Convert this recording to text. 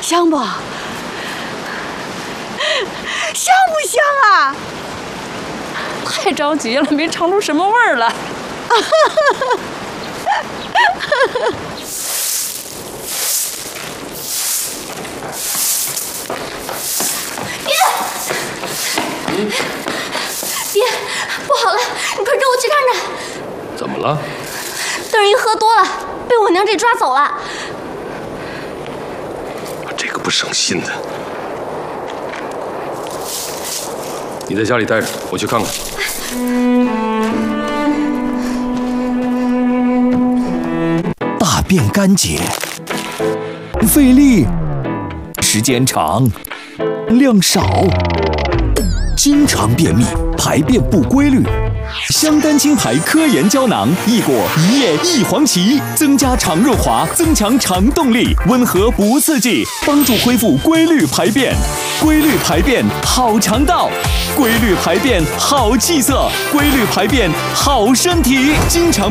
香不？香不香啊？ 太着急了，没尝出什么味儿来。 爹，不好了，你快跟我去看看。 怎么了？ 邓英喝多了，被我娘给抓走了。 这个不省心的。你在家里待着，我去看看。 大便干结，费力，时间长，量少，经常便秘，排便不规律。香丹青牌科研胶囊益果一叶一黄芪，增加肠润滑，增强肠动力，温和不刺激，帮助恢复规律排便。规律排便好肠道，规律排便好气色，规律排便好身体。经常